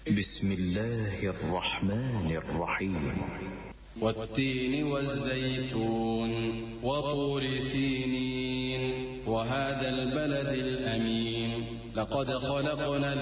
بسم الله الرحمن الرحيم. والتين والزيتون وطور سينين وهذا البلد الأمين لقد خلقنا